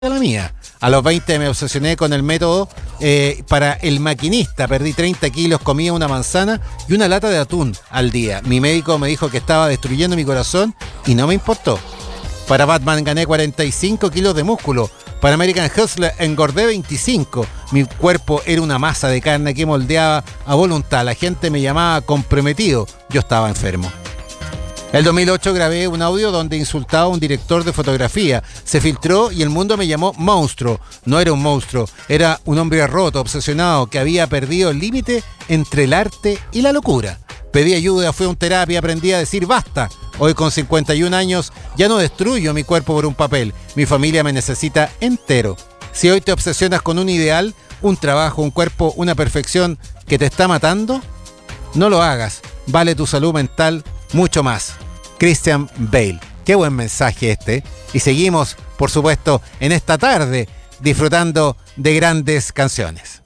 la mía. A los 20 me obsesioné con el método para el maquinista. Perdí 30 kilos, comía una manzana y una lata de atún al día. Mi médico me dijo que estaba destruyendo mi corazón y no me importó. Para Batman gané 45 kilos de músculo. Para American Hustler engordé 25. Mi cuerpo era una masa de carne que moldeaba a voluntad. La gente me llamaba comprometido. Yo estaba enfermo. El 2008 grabé un audio donde insultaba a un director de fotografía. Se filtró y el mundo me llamó monstruo. No era un monstruo, era un hombre roto, obsesionado, que había perdido el límite entre el arte y la locura. Pedí ayuda, fui a un terapia, aprendí a decir basta. Hoy con 51 años ya no destruyo mi cuerpo por un papel. Mi familia me necesita entero. Si hoy te obsesionas con un ideal, un trabajo, un cuerpo, una perfección que te está matando, no lo hagas. Vale tu salud mental mucho más. Christian Bale. Qué buen mensaje este. Y seguimos, por supuesto, en esta tarde disfrutando de grandes canciones.